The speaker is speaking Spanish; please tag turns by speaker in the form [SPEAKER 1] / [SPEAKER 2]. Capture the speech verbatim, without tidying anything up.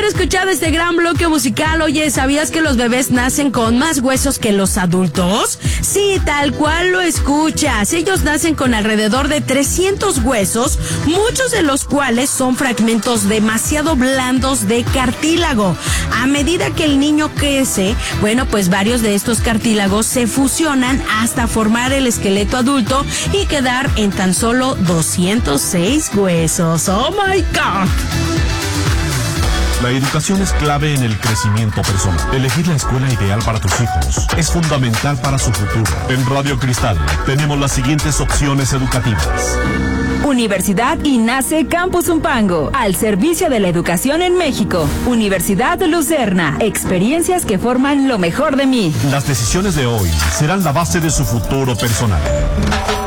[SPEAKER 1] haber escuchado este gran bloque musical. Oye, ¿sabías que los bebés nacen con más huesos que los adultos? Sí, tal cual lo escuchas. Ellos nacen con alrededor de trescientos huesos, muchos de los cuales son fragmentos demasiado blandos de cartílago. A medida que el niño crece, bueno, pues varios de estos cartílagos se fusionan hasta formar el esqueleto adulto y quedar en tan solo doscientos seis huesos. ¡Oh, my God!
[SPEAKER 2] La educación es clave en el crecimiento personal. Elegir la escuela ideal para tus hijos es fundamental para su futuro. En Radio Cristal tenemos las siguientes opciones educativas.
[SPEAKER 3] Universidad INACE Campus Zumpango, al servicio de la educación en México. Universidad Lucerna, experiencias que forman lo mejor de mí.
[SPEAKER 2] Las decisiones de hoy serán la base de su futuro personal.